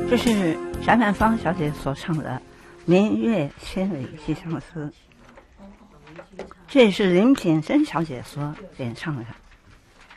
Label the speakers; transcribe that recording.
Speaker 1: 这是翟曼芳小姐所唱的《明月千里寄相思》，这也是林品生小姐所演唱的。